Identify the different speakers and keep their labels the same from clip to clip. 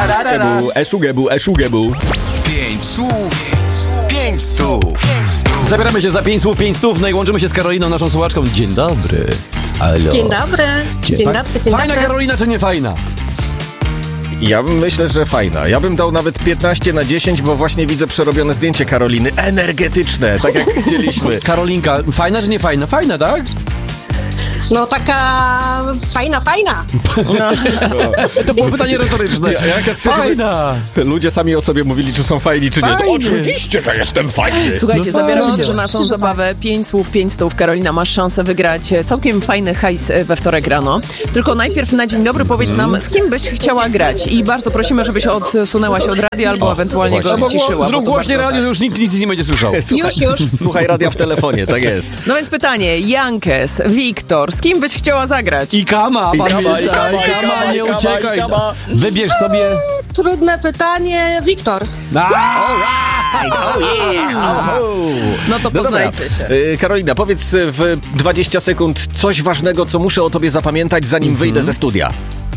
Speaker 1: Eszugebu.
Speaker 2: 5 słów, 5 stów.
Speaker 1: Zabieramy się za 5 słów, 5 stów, no i łączymy się z Karoliną, naszą słuchaczką. Dzień dobry. Halo.
Speaker 3: Dzień dobry. Dzień dobry.
Speaker 1: Fajna Karolina czy nie fajna?
Speaker 4: Ja myślę, że fajna. Ja bym dał nawet 15/10, bo właśnie widzę przerobione zdjęcie Karoliny. Energetyczne, tak jak chcieliśmy.
Speaker 1: Karolinka, fajna czy nie fajna? Fajna, tak?
Speaker 3: No taka fajna.
Speaker 1: To było pytanie retoryczne. Fajna!
Speaker 4: Ludzie sami o sobie mówili, czy są fajni, czy nie. To oczywiście, że jestem fajny.
Speaker 5: Słuchajcie, zabieramy się
Speaker 3: no,
Speaker 5: za naszą
Speaker 3: krzyżowa.
Speaker 5: zabawę 5 słów, 5 stów. Karolina, masz szansę wygrać całkiem fajny hajs we wtorek rano. Tylko najpierw na dzień dobry powiedz nam, z kim byś chciała grać. I bardzo prosimy, żebyś odsunęła się od radia albo ewentualnie go ściszyła.
Speaker 1: Zrób głośniej radio, już nikt nic nie będzie słyszał.
Speaker 3: Już.
Speaker 4: Słuchaj radia w telefonie, tak jest.
Speaker 5: No więc pytanie, Jankes, Wiktor, z kim byś chciała zagrać?
Speaker 1: I Kama, pamiętaj, Kama, nie uciekaj. Wybierz sobie...
Speaker 3: Trudne pytanie. Wiktor.
Speaker 5: No to poznajcie się.
Speaker 4: Karolina, powiedz w 20 sekund coś ważnego, co muszę o tobie zapamiętać, zanim wyjdę ze studia.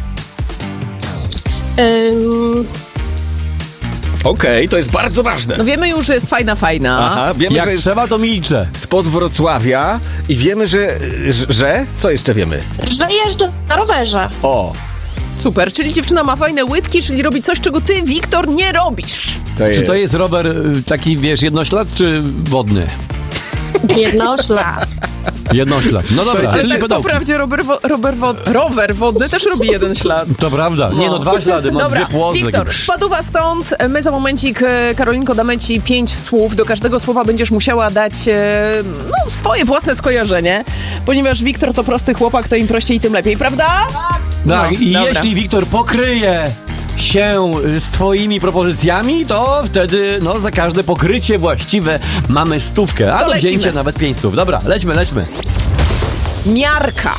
Speaker 4: Okej, to jest bardzo ważne.
Speaker 5: No wiemy już, że jest fajna.
Speaker 4: Aha, wiemy,
Speaker 1: Jak
Speaker 4: że jest
Speaker 1: trzeba, to milczę.
Speaker 4: spod Wrocławia i wiemy, że... Co jeszcze wiemy?
Speaker 3: Że jeżdżę na rowerze.
Speaker 4: O,
Speaker 5: Super, czyli dziewczyna ma fajne łydki, czyli robi coś, czego ty, Wiktor, nie robisz.
Speaker 1: Czy to jest rower taki, wiesz, jednoślad czy wodny?
Speaker 3: Jednoślad.
Speaker 1: Jednoślad. No dobra,
Speaker 5: Ale
Speaker 1: czyli
Speaker 5: tak po
Speaker 1: pedałki.
Speaker 5: prawdzie rower wodny też robi jeden ślad.
Speaker 1: To prawda. Nie no, 2 ślady, mam
Speaker 5: Dobra,
Speaker 1: 2 płozy.
Speaker 5: Wiktor, spaduwa stąd. My za momencik, Karolinko, damy ci 5 słów. Do każdego słowa będziesz musiała dać swoje własne skojarzenie. Ponieważ Wiktor to prosty chłopak, to im prościej, tym lepiej, prawda?
Speaker 1: Tak, i
Speaker 5: dobra.
Speaker 1: jeśli Wiktor pokryje się z twoimi propozycjami, to wtedy, za każde pokrycie właściwe mamy 100, a
Speaker 5: To
Speaker 1: do
Speaker 5: lecimy.
Speaker 1: wzięcia nawet 5 stów. Dobra, lećmy.
Speaker 5: Miarka.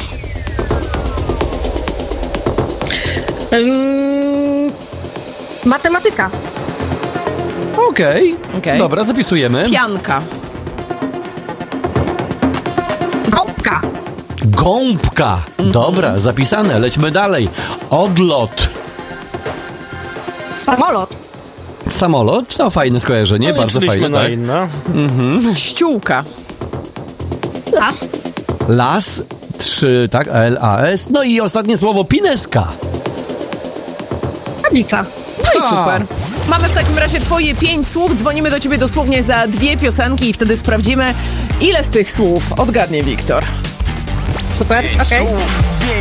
Speaker 3: Matematyka.
Speaker 1: Okej. Dobra, zapisujemy.
Speaker 5: Pianka.
Speaker 3: Gąbka.
Speaker 1: Gąbka. Dobra, zapisane, lećmy dalej. Odlot.
Speaker 3: Samolot.
Speaker 1: Samolot, to fajne skojarzenie, bardzo fajne. Tak?
Speaker 5: Ściółka.
Speaker 3: Las.
Speaker 1: Las, 3, tak, L-A-S. No i ostatnie słowo, pineska.
Speaker 3: Tablica.
Speaker 5: No i super. Mamy w takim razie twoje 5 słów. Dzwonimy do ciebie dosłownie za 2 piosenki i wtedy sprawdzimy, ile z tych słów odgadnie Wiktor.
Speaker 3: Super.
Speaker 2: 5
Speaker 3: Okej.
Speaker 2: słów,